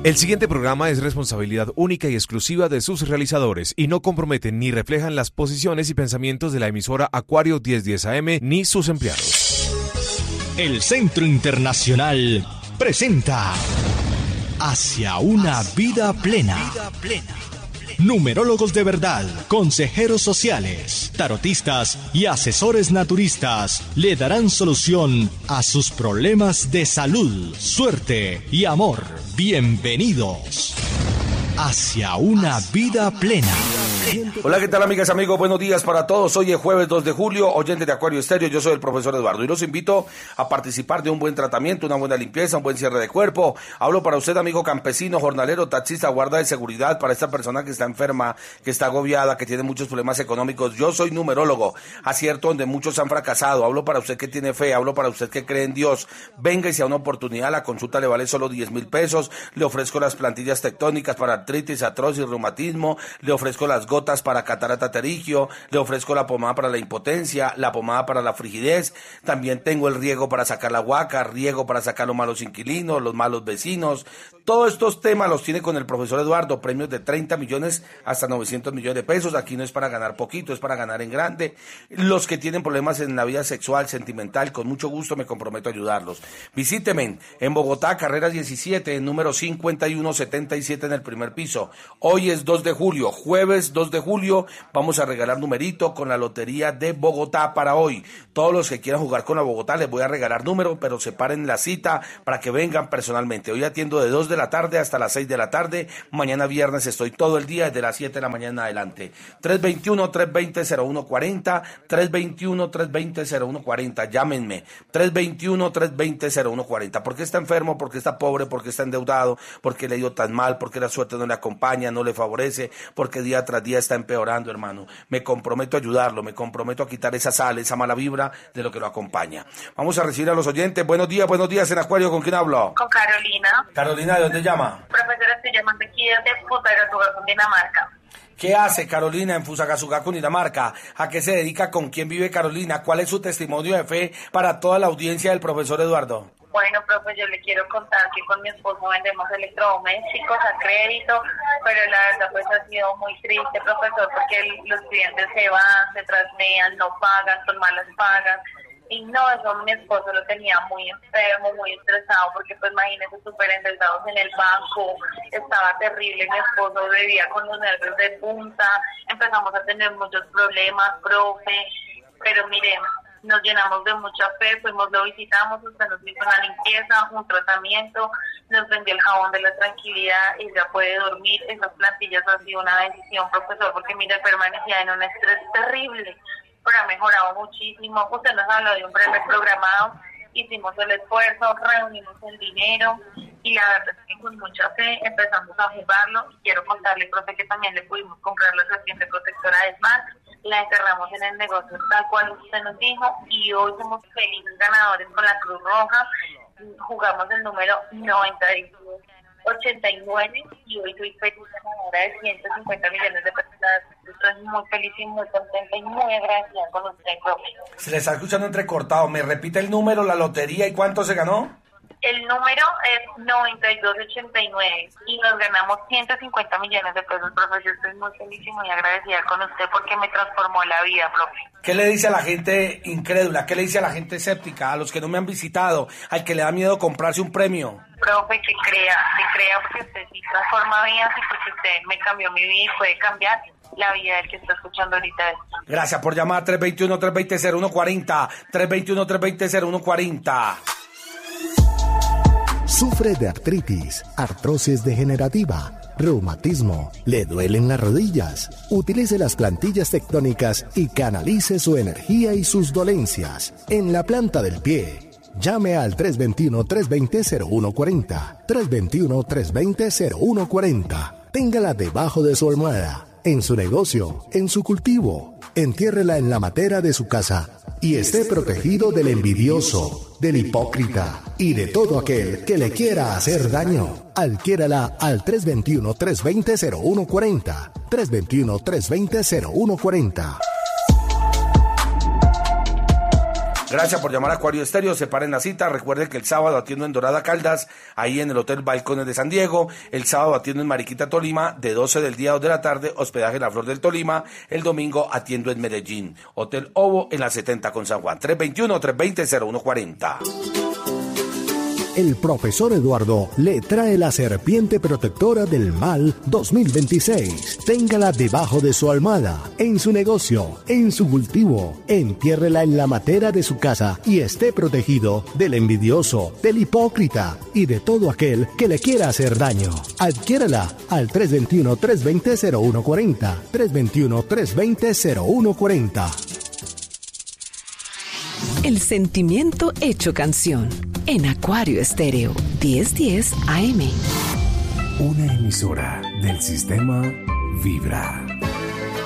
El siguiente programa es responsabilidad única y exclusiva de sus realizadores y no comprometen ni reflejan las posiciones y pensamientos de la emisora Acuario 1010 AM ni sus empleados. El Centro Internacional presenta Hacia una vida plena. Numerólogos de verdad, consejeros sociales, tarotistas y asesores naturistas le darán solución a sus problemas de salud, suerte y amor. Bienvenidos hacia una vida plena. Hola, ¿qué tal, amigas, amigos? Buenos días para todos. Hoy es jueves 2 de julio, oyentes de Acuario Estéreo. Yo soy el profesor Eduardo y los invito a participar de un buen tratamiento, una buena limpieza, un buen cierre de cuerpo. Hablo para usted, amigo campesino, jornalero, taxista, guarda de seguridad, para esta persona que está enferma, que está agobiada, que tiene muchos problemas económicos. Yo soy numerólogo, acierto donde muchos han fracasado. Hablo para usted que tiene fe, hablo para usted que cree en Dios. Venga y sea una oportunidad, la consulta le vale solo 10,000 pesos. Le ofrezco las plantillas tectónicas para artritis, artrosis, reumatismo. Le ofrezco las gotas para catarata pterigio, le ofrezco la pomada para la impotencia, la pomada para la frigidez, también tengo el riego para sacar la huaca, riego para sacar los malos inquilinos, los malos vecinos. Todos estos temas los tiene con el profesor Eduardo, premios de 30 millones hasta 900 millones de pesos. Aquí no es para ganar poquito, es para ganar en grande. Los que tienen problemas en la vida sexual, sentimental, con mucho gusto me comprometo a ayudarlos. Visíteme en Bogotá, carrera 17, número 5177 en el primer piso. Hoy es 2 de julio, jueves 2 de julio, vamos a regalar numerito con la lotería de Bogotá para hoy. Todos los que quieran jugar con la Bogotá les voy a regalar número, pero separen la cita para que vengan personalmente. Hoy atiendo de 2 de la tarde hasta las 6 de la tarde. Mañana viernes estoy todo el día desde las 7 de la mañana en adelante. 321-320-0140, 321-320-0140. Llámenme. 321-320-0140. ¿Por qué está enfermo? ¿Por qué está pobre? ¿Por qué está endeudado? ¿Por qué le ha ido tan mal? ¿Por qué la suerte no le acompaña, no le favorece? Porque día tras día está empeorando, hermano. Me comprometo a ayudarlo, me comprometo a quitar esa sal, esa mala vibra de lo que lo acompaña. Vamos a recibir a los oyentes. Buenos días en Acuario. ¿Con quién hablo? Con Carolina. Carolina, ¿de dónde llama? Profesora, estoy llamando aquí desde Fusagasugá, Cundinamarca. ¿Qué hace Carolina en Fusagasugá, Cundinamarca? ¿A qué se dedica? ¿Con quién vive Carolina? ¿Cuál es su testimonio de fe para toda la audiencia del profesor Eduardo? Bueno, profe, yo le quiero contar que con mi esposo vendemos electrodomésticos a crédito, pero la verdad pues ha sido muy triste, profesor, porque los clientes se van, se trasmean, no pagan, son malas pagas. Y no, eso mi esposo lo tenía muy enfermo, muy estresado, porque pues imagínense, súper endeudados en el banco, estaba terrible, mi esposo vivía con los nervios de punta, empezamos a tener muchos problemas, profe, pero miren, nos llenamos de mucha fe, fuimos, lo visitamos, usted nos hizo una limpieza, un tratamiento, nos vendió el jabón de la tranquilidad, ella puede dormir, esas plantillas han sido una bendición, profesor, porque mire, permanecía en un estrés terrible, pero ha mejorado muchísimo. Usted nos habló de un breve programado, hicimos el esfuerzo, reunimos el dinero y la verdad es que con mucha fe empezamos a jugarlo. Y quiero contarle, profe, que también le pudimos comprar la serpiente protectora de Smart, la encerramos en el negocio tal cual usted nos dijo y hoy somos felices ganadores con la Cruz Roja. Jugamos el número 9289 y hoy soy feliz ganadora de 150 millones de pesos. Estoy muy feliz y muy contenta y muy agradecida con usted, profe. Se le está escuchando entrecortado. ¿Me repite el número, la lotería y cuánto se ganó? El número es 9289 y nos ganamos 150 millones de pesos, profe. Yo estoy muy feliz y muy agradecida con usted porque me transformó la vida, profe. ¿Qué le dice a la gente incrédula? ¿Qué le dice a la gente escéptica? A los que no me han visitado, al que le da miedo comprarse un premio. Profe, que crea porque usted sí transforma vidas y porque usted me cambió mi vida y puede cambiar la vida del que está escuchando ahorita esto. Gracias por llamar. 321-320-0140, 321-320-0140. Sufre de artritis, artrosis degenerativa, reumatismo, le duelen las rodillas. Utilice las plantillas tectónicas y canalice su energía y sus dolencias en la planta del pie. Llame al 321-320-0140, 321-320-0140. Téngala debajo de su almohada, en su negocio, en su cultivo. Entiérrela en la matera de su casa y esté protegido del envidioso, del hipócrita y de todo aquel que le quiera hacer daño. Adquiérala al 321-320-0140, 321-320-0140. Gracias por llamar a Acuario Estéreo. Separen la cita. Recuerden que el sábado atiendo en Dorada Caldas, ahí en el Hotel Balcones de San Diego. El sábado atiendo en Mariquita, Tolima, de 12 del día a 2 de la tarde, hospedaje en la Flor del Tolima. El domingo atiendo en Medellín, Hotel Ovo en la 70 con San Juan. 321-320-0140. El profesor Eduardo le trae la serpiente protectora del mal 2026. Téngala debajo de su almohada, en su negocio, en su cultivo. Entiérrela en la matera de su casa y esté protegido del envidioso, del hipócrita y de todo aquel que le quiera hacer daño. Adquiérala al 321-320-0140. 321-320-0140. El sentimiento hecho canción en Acuario Estéreo 1010 AM. Una emisora del sistema Vibra.